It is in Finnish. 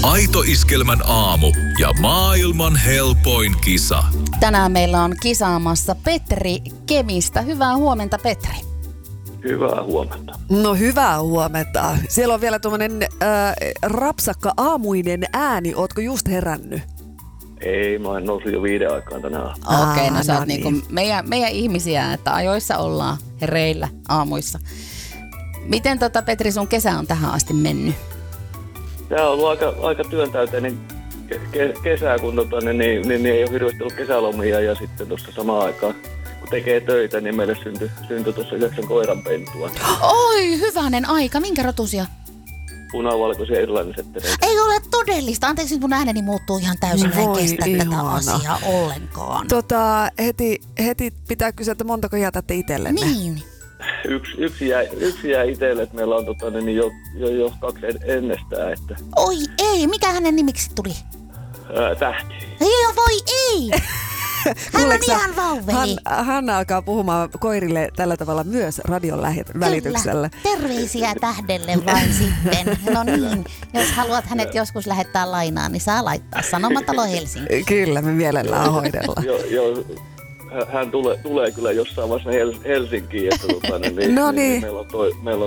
Aito Iskelmän aamu ja maailman helpoin kisa. Tänään meillä on kisaamassa Petri Kemistä. Hyvää huomenta, Petri. Hyvää huomenta. No hyvää huomenta. Siellä on vielä tuommoinen rapsakka aamuinen ääni. Ootko just herännyt? Ei, mä en noussut jo 5 aikaan tänään. Okei, no sä oot niin. niinku meidän ihmisiä, että ajoissa ollaan hereillä aamuissa. Miten Petri, sun kesä on tähän asti mennyt? Tää on ollut aika työntäyteinen kesä, kun niin ei ole hirveästi ollut kesälomia ja sitten tuossa samaan aikaan, kun tekee töitä, niin meille syntyi tuossa 9 koiranpentua. Oi, hyvänen aika. Minkä rotusia? Punavalkoisia irlannisettereitä. Ei ole todellista. Anteeksi, mun ääneni muuttuu ihan täysin. Mä en Voi kestä tätä ihana. asiaa ollenkaan. Heti pitää kysyä, että montako jätätte itsellenne? Niin. Yksi jää itselle, että meillä on jo 2 ennestään, että Oi ei, mikä hänen nimiksi tuli? Tähti. Ei, voi ei! Hän on Kuuleeko sä, ihan vauveli. Hanna alkaa puhumaan koirille tällä tavalla myös radion välityksellä. Kyllä. Terveisiä tähdelle vain sitten. No niin, jos haluat hänet joskus lähettää lainaan, niin saa laittaa Sanomatalo Helsinki. Kyllä, me mielellään hoidellaan. Joo, hän tulee kyllä jossain vaiheessa Helsinkiin, että No niin. meillä on